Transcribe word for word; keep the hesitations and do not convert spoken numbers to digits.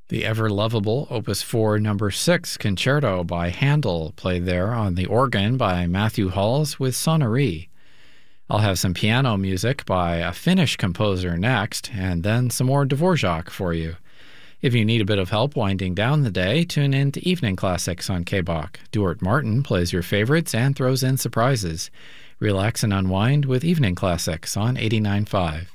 The ever-lovable Opus four Number six Concerto by Handel, played there on the organ by Matthew Halls with Sonnerie. I'll have some piano music by a Finnish composer next, and then some more Dvorak for you. If you need a bit of help winding down the day, tune in to Evening Classics on K B O C. Duart Martin plays your favorites and throws in surprises. Relax and unwind with Evening Classics on eighty-nine point five.